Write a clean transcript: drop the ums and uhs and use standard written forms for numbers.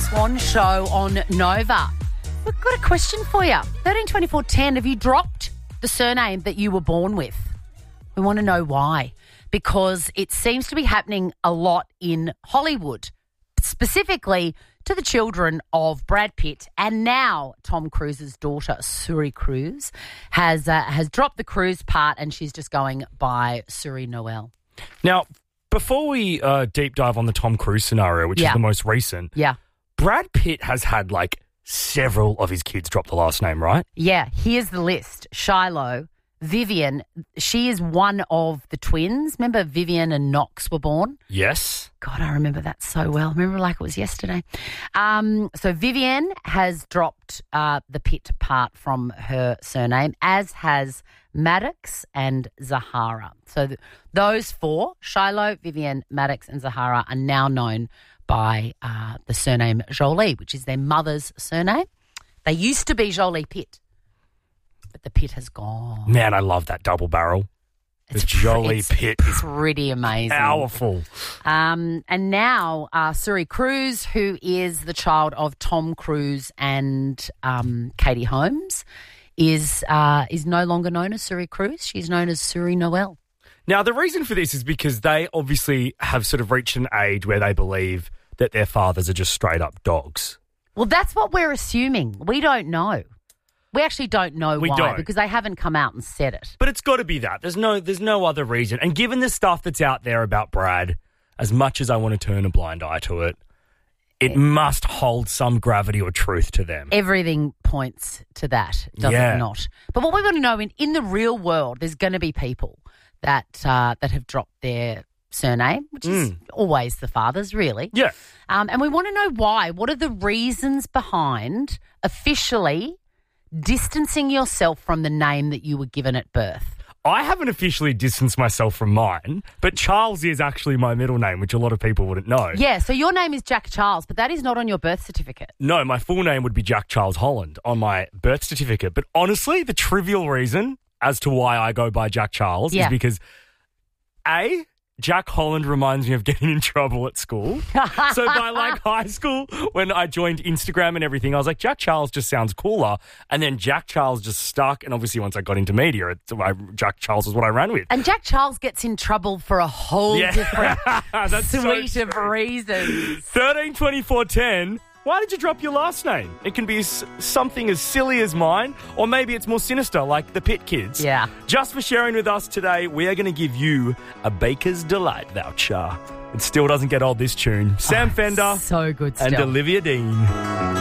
Swan Show on Nova. We've got a question for you. 132410, have you dropped the surname that you were born with? We want to know why. Because it seems to be happening a lot in Hollywood, specifically to the children of Brad Pitt and now Tom Cruise's daughter, Suri Cruise, has dropped the Cruise part and she's just going by Suri Noel. Now, before we deep dive on the Tom Cruise scenario, which is the most recent, Brad Pitt has had several of his kids drop the last name, right? Yeah, here's the list. Shiloh, Vivian, she is one of the twins. Remember Vivian and Knox were born? Yes. God, I remember that so well. I remember like it was yesterday. So Vivian has dropped the Pitt part from her surname, as has Maddox and Zahara. So those four, Shiloh, Vivian, Maddox and Zahara, are now known by the surname Jolie, which is their mother's surname. They used to be Jolie Pitt, but the Pitt has gone. Man, I love that double barrel. The Jolie Pitt is pretty amazing. Powerful. And now Suri Cruise, who is the child of Tom Cruise and Katie Holmes, is no longer known as Suri Cruise. She's known as Suri Noel. Now, the reason for this is because they obviously have sort of reached an age where they believe that their fathers are just straight up dogs. Well, that's what we're assuming. We don't know. We actually don't know why because they haven't come out and said it. But it's got to be that. There's no other reason. And given the stuff that's out there about Brad, as much as I want to turn a blind eye to it, it must hold some gravity or truth to them. Everything points to that, does it not? But what we want to know, in the real world, there's going to be people that have dropped their surname, which is always the father's, really. Yeah. And we want to know why. What are the reasons behind officially distancing yourself from the name that you were given at birth? I haven't officially distanced myself from mine, but Charles is actually my middle name, which a lot of people wouldn't know. Yeah, so your name is Jack Charles, but that is not on your birth certificate. No, my full name would be Jack Charles Holland on my birth certificate. But honestly, the trivial reason as to why I go by Jack Charles is because, A, Jack Holland reminds me of getting in trouble at school. So by high school, when I joined Instagram and everything, I was like, Jack Charles just sounds cooler. And then Jack Charles just stuck. And obviously once I got into media, Jack Charles was what I ran with. And Jack Charles gets in trouble for a whole different suite of reasons. 132410. Why did you drop your last name? It can be something as silly as mine, or maybe it's more sinister, like the Pitt kids. Yeah. Just for sharing with us today, we are going to give you a Baker's Delight voucher. It still doesn't get old, this tune. Sam Fender. So good stuff. And Olivia Dean.